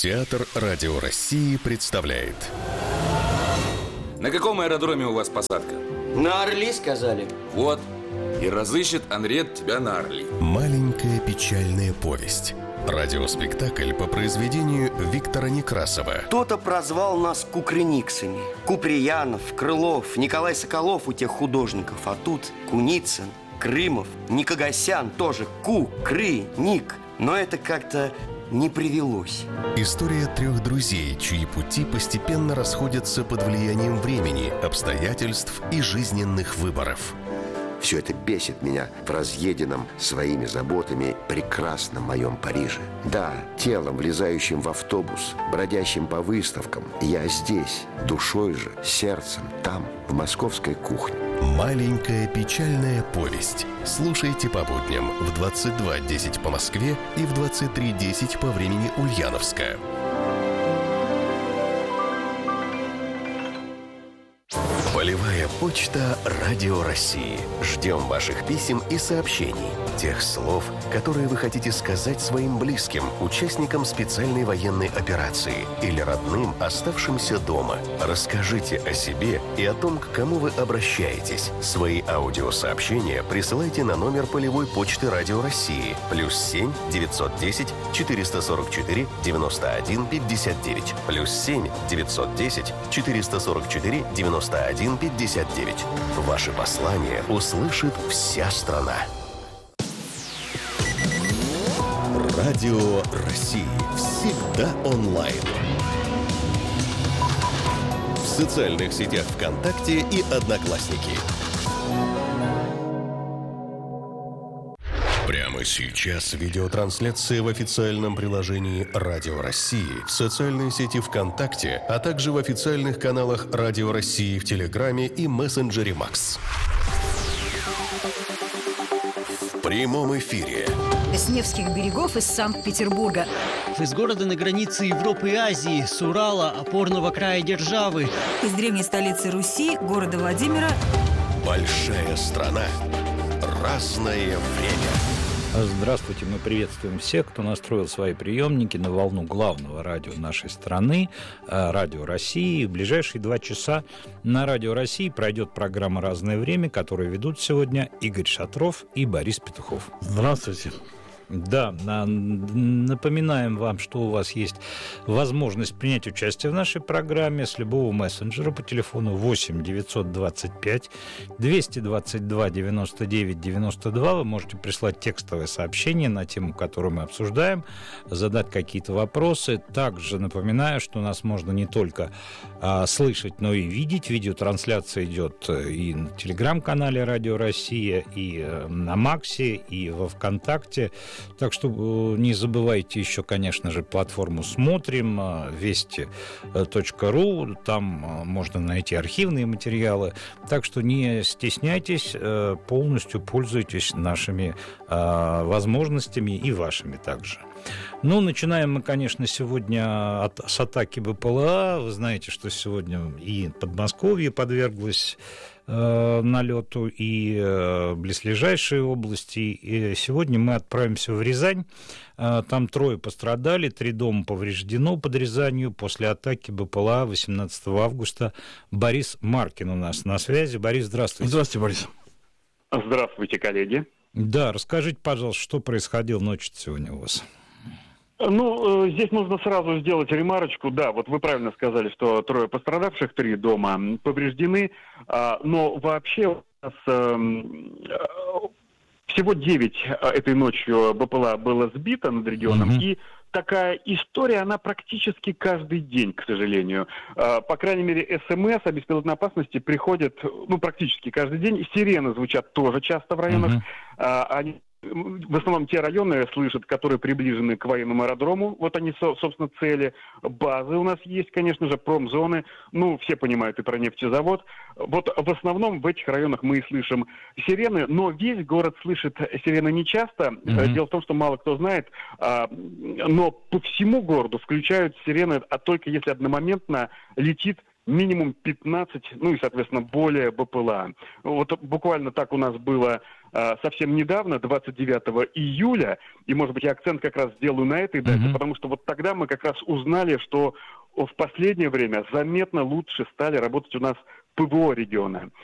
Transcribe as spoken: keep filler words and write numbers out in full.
Театр Радио России представляет. На каком аэродроме у вас посадка? На Орли, сказали. Вот. И разыщет Анрет тебя на Орли. Маленькая печальная повесть. Радиоспектакль по произведению Виктора Некрасова. Кто-то прозвал нас кукрыниксами. Куприянов, Крылов, Николай Соколов у тех художников. А тут Куницын, Крымов, Никогасян тоже. Ку, Кры, Ник. Но это как-то не привелось. История трех друзей, чьи пути постепенно расходятся под влиянием времени, обстоятельств и жизненных выборов. Все это бесит меня в разъеденном своими заботами прекрасном моем Париже. Да, телом, влезающим в автобус, бродящим по выставкам. Я здесь, душой же, сердцем, там, в московской кухне. Маленькая печальная повесть. Слушайте по будням в двадцать два десять по Москве и в двадцать три десять по времени Ульяновска. Полевая почта Радио России. Ждем ваших писем и сообщений. Тех слов, которые вы хотите сказать своим близким, участникам специальной военной операции или родным, оставшимся дома. Расскажите о себе и о том, к кому вы обращаетесь. Свои аудиосообщения присылайте на номер полевой почты Радио России. Плюс семь девятьсот десять четыреста сорок четыре девяносто один пятьдесят девять. Плюс семь девятьсот десять четыреста сорок четыре девяносто один пятьдесят девять. Ваши послания услышит вся страна. Радио России. Всегда онлайн. В социальных сетях ВКонтакте и Одноклассники. Прямо сейчас видеотрансляция в официальном приложении Радио России, в социальной сети ВКонтакте, а также в официальных каналах Радио России в Телеграме и мессенджере Макс. В прямом эфире. С Невских берегов из Санкт-Петербурга. Из города на границе Европы и Азии, с Урала, опорного края державы. Из древней столицы Руси, города Владимира. Большая страна. Разное время. Здравствуйте, мы приветствуем всех, кто настроил свои приемники на волну главного радио нашей страны, Радио России. В ближайшие два часа на Радио России пройдет программа «Разное время», которую ведут сегодня Игорь Шатров и Борис Петухов. Здравствуйте. Да, напоминаем вам, что у вас есть возможность принять участие в нашей программе с любого мессенджера по телефону восемь девятьсот двадцать пять двести двадцать два девяносто девять девяносто два. Вы можете прислать текстовое сообщение на тему, которую мы обсуждаем, задать какие-то вопросы. Также напоминаю, что нас можно не только а, слышать, но и видеть. Видеотрансляция идет и на телеграм-канале Радио Россия, и на Максе, и во ВКонтакте. Так что не забывайте еще, конечно же, платформу «Смотрим», вести точка ру, там можно найти архивные материалы. Так что не стесняйтесь, полностью пользуйтесь нашими возможностями и вашими также. Ну, начинаем мы, конечно, сегодня от, с атаки БПЛА. Вы знаете, что сегодня и Подмосковье подверглось э, налету, и э, близлежащие области. И сегодня мы отправимся в Рязань. Э, там трое пострадали, три дома повреждено под Рязанью после атаки БПЛА восемнадцатого августа. Борис Маркин у нас на связи. Борис, здравствуйте. Здравствуйте, Борис. Здравствуйте, коллеги. Да, расскажите, пожалуйста, что происходило ночью сегодня у вас? Ну, здесь нужно сразу сделать ремарочку. Да, вот вы правильно сказали, что трое пострадавших, три дома повреждены, но вообще у нас всего девять этой ночью БПЛА было сбито над регионом, mm-hmm. и такая история, она практически каждый день, к сожалению. По крайней мере, СМС о беспилотной опасности приходят, ну, практически каждый день. Сирены звучат тоже часто в районах. Mm-hmm. Они в основном те районы слышат, которые приближены к военному аэродрому. Вот они, собственно, цели. Базы у нас есть, конечно же, промзоны. Ну, все понимают и про нефтезавод. Вот в основном в этих районах мы и слышим сирены, но весь город слышит сирены нечасто. Mm-hmm. Дело в том, что мало кто знает, но по всему городу включают сирены, а только если одномоментно летит минимум пятнадцать, ну и, соответственно, более БПЛА. Вот буквально так у нас было а, совсем недавно, двадцать девятого июля, и, может быть, я акцент как раз сделаю на этой дате, mm-hmm. потому что вот тогда мы как раз узнали, что в последнее время заметно лучше стали работать у нас ПВО региона.